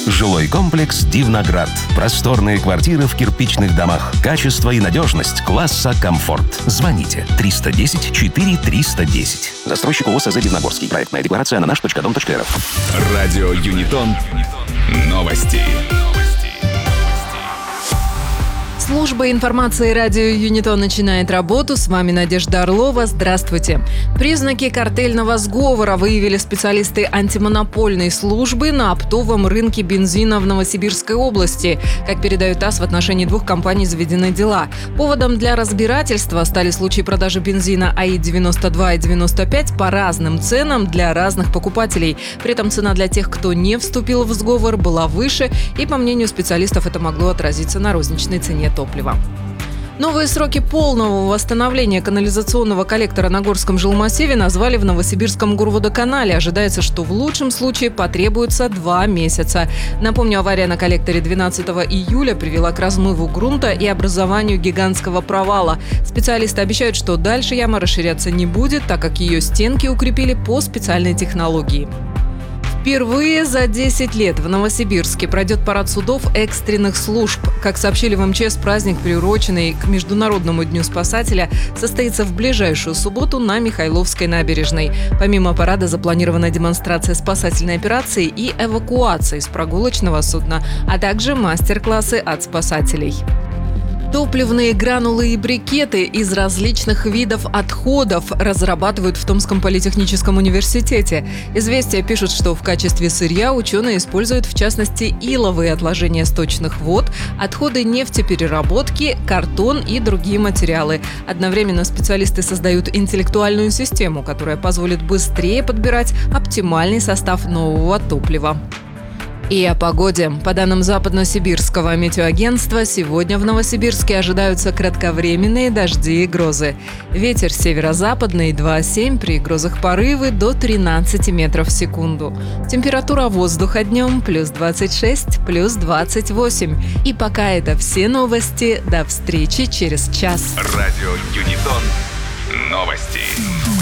Жилой комплекс «Дивноград». Просторные квартиры в кирпичных домах. Качество и надежность класса «Комфорт». Звоните 310 4310. Застройщик ООО «СЗ Дивногорский». Проектная декларация на наш.дом.рф. Радио Юнитон. Новости. Служба информации радио Юнитон начинает работу. С вами Надежда Орлова. Здравствуйте. Признаки картельного сговора выявили специалисты антимонопольной службы на оптовом рынке бензина в Новосибирской области. Как передают ТАСС, в отношении двух компаний заведены дела. Поводом для разбирательства стали случаи продажи бензина АИ-92 и 95 по разным ценам для разных покупателей. При этом цена для тех, кто не вступил в сговор, была выше, и, по мнению специалистов, это могло отразиться на розничной цене топлива. Новые сроки полного восстановления канализационного коллектора на Горском жилмассиве назвали в Новосибирском горводоканале. Ожидается, что в лучшем случае потребуется 2 месяца. Напомню, авария на коллекторе 12 июля привела к размыву грунта и образованию гигантского провала. Специалисты обещают, что дальше яма расширяться не будет, так как ее стенки укрепили по специальной технологии. Впервые за 10 лет в Новосибирске пройдет парад судов экстренных служб. Как сообщили в МЧС, праздник, приуроченный к Международному дню спасателя, состоится в ближайшую субботу на Михайловской набережной. Помимо парада запланирована демонстрация спасательной операции и эвакуации с прогулочного судна, а также мастер-классы от спасателей. Топливные гранулы и брикеты из различных видов отходов разрабатывают в Томском политехническом университете. «Известия» пишут, что в качестве сырья ученые используют, в частности, иловые отложения сточных вод, отходы нефтепереработки, картон и другие материалы. Одновременно специалисты создают интеллектуальную систему, которая позволит быстрее подбирать оптимальный состав нового топлива. И о погоде. По данным Западно-Сибирского метеоагентства, сегодня в Новосибирске ожидаются кратковременные дожди и грозы. Ветер северо-западный 2,7, при грозах порывы до 13 метров в секунду. Температура воздуха днем плюс 26, плюс 28. И пока это все новости. До встречи через час. Радио Юнитон. Новости.